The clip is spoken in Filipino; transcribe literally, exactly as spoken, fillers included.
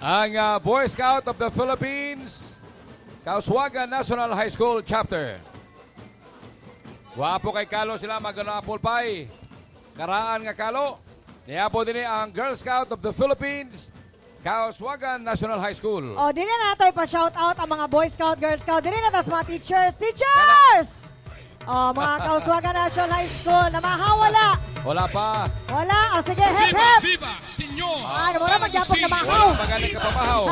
Ang uh, Boy Scout of the Philippines, Kauswagan National High School Chapter. Wapo kay Kalo sila magano apple pie. Karaan nga Kalo. Niyapo din ang Girl Scout of the Philippines, Kauswagan National High School. O, din na nato ipa-shout out ang mga Boy Scout, Girl Scout. Din na tas mga teachers. Teachers! O, mga Kauswagan National High School na mahawala. Wala pa. Wala. O, sige, hep, Viva, hep. viva, senyor! Ano mo na San magyapon na Agustin. mahaw. Wala magaling ka pamahaw.